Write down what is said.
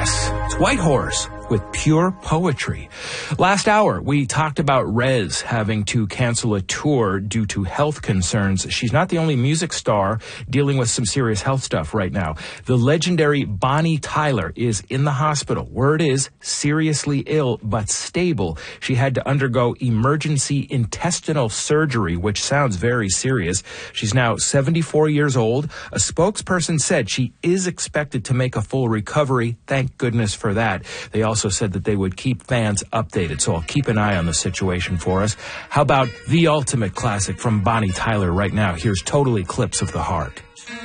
Yes, it's White Horse with pure poetry. Last hour, we talked about Rez having to cancel a tour due to health concerns. She's not the only music star dealing with some serious health stuff right now. The legendary Bonnie Tyler is in the hospital. Word is seriously ill, but stable. She had to undergo emergency intestinal surgery, which sounds very serious. She's now 74 years old. A spokesperson said she is expected to make a full recovery. Thank goodness for that. They also said that they would keep fans updated, so I'll keep an eye on the situation for us. How about the ultimate classic from Bonnie Tyler right now? Here's Total Eclipse of the Heart.